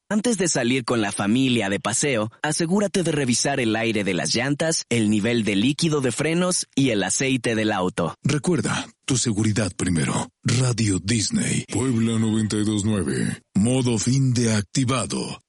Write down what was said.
Antes de salir con la familia de paseo, asegúrate de revisar el aire de las llantas, el nivel de líquido de frenos y el aceite del auto. Recuerda, tu seguridad primero. Radio Disney. Puebla 92.9. Modo fin de activado.